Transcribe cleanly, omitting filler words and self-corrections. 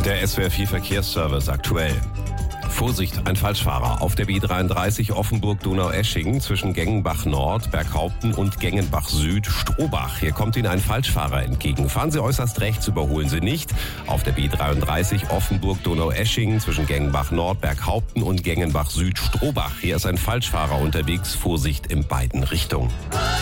Der SWR4 Verkehrsservice aktuell. Vorsicht, ein Falschfahrer auf der B33 Offenburg-Donaueschingen zwischen Gengenbach-Nord, Berghaupten und Gengenbach-Süd, Strohbach. Hier kommt Ihnen ein Falschfahrer entgegen. Fahren Sie äußerst rechts, überholen Sie nicht. Auf der B33 Offenburg-Donaueschingen zwischen Gengenbach-Nord, Berghaupten und Gengenbach-Süd, Strohbach. Hier ist ein Falschfahrer unterwegs. Vorsicht in beiden Richtungen.